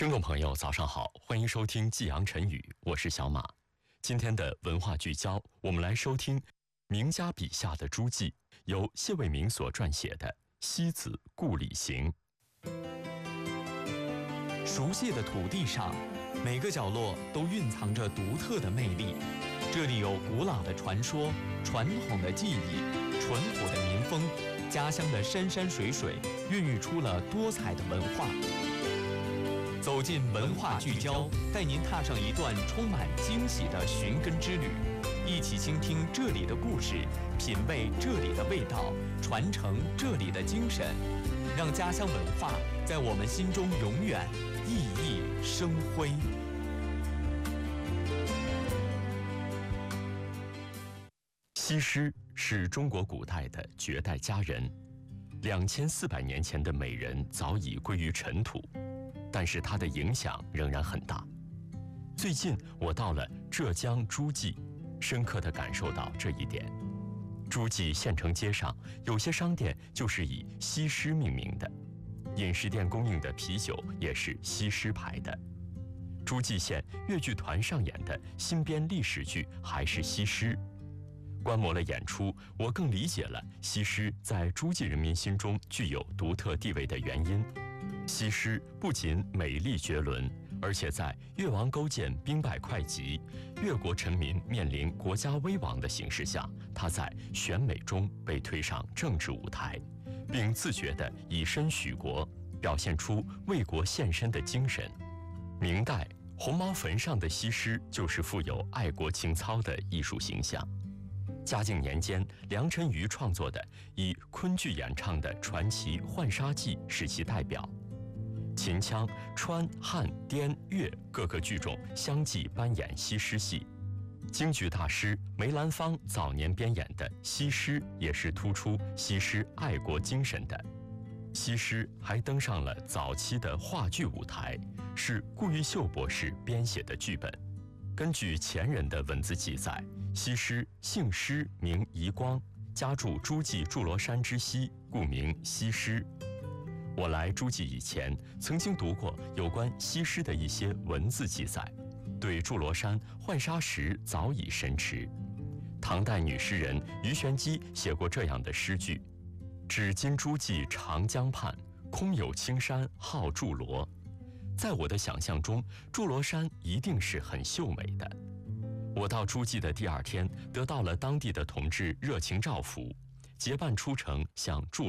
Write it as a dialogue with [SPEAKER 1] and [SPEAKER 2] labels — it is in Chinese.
[SPEAKER 1] 听众朋友，早上好，欢迎收听济阳晨语，我是小马。今天的文化聚焦，我们来收听名家笔下的诸暨，由谢卫民所撰写的《西子故里行》。
[SPEAKER 2] 熟悉的土地上，每个角落都蕴藏着独特的魅力。这里有古老的传说、传统的技艺、淳朴的民风，家乡的山山水水，孕育出了多彩的文化。走进文化聚焦，带您踏上一段充满惊喜的寻根之旅，一起倾听这里的故事，品味这里的味道，传承这里的精神，让家乡文化在我们心中永远熠熠生辉。
[SPEAKER 1] 西施是中国古代的绝代佳人，2400年前的美人早已归于尘土，但是她的影响仍然很大。最近我到了浙江诸暨，深刻地感受到这一点。诸暨县城街上有些商店就是以西施命名的，饮食店供应的啤酒也是西施牌的。诸暨县越剧团上演的新编历史剧还是西施。观摩了演出，我更理解了西施在诸暨人民心中具有独特地位的原因。西施不仅美丽绝伦，而且在越王勾践兵败会稽，越国臣民面临国家危亡的形势下，她在选美中被推上政治舞台，并自觉地以身许国，表现出为国献身的精神。明代红毛坟上的西施就是富有爱国情操的艺术形象。嘉靖年间，梁辰瑜创作的以昆剧演唱的传奇《浣纱记》是其代表。秦腔、川、汉、滇、粤各个剧种相继扮演西施戏。京剧大师梅兰芳早年编演的《西施》也是突出西施爱国精神的。西施还登上了早期的话剧舞台，是顾毓秀博士编写的剧本。根据前人的文字记载，西施姓施名夷光，家住诸暨祝罗山之西，故名西施。我来诸暨以前，曾经读过有关西施的一些文字记载，对祝罗山浣纱石早已深驰。唐代女诗人鱼玄机写过这样的诗句：至今诸暨长江畔，空有青山号祝罗。在我的想象中，祝罗山一定是很秀美的。我到诸暨的第二天，得到了当地的同志热情照拂，结伴出城向祝